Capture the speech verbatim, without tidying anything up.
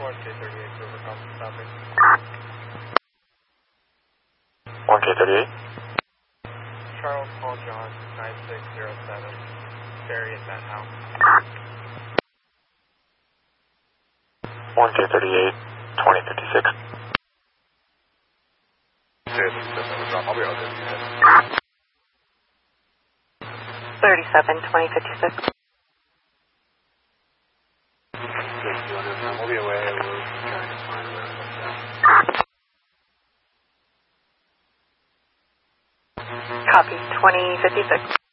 one K thirty-eight, Silver Crossing stopping. one K thirty-eight. Charles Paul John, nine six zero seven. Barry at that house. one K thirty-eight, twenty fifty-six. I'll be out there. thirty-seven, twenty fifty-six. We'll be away. We're trying to find where it's at. Copy, twenty fifty-six.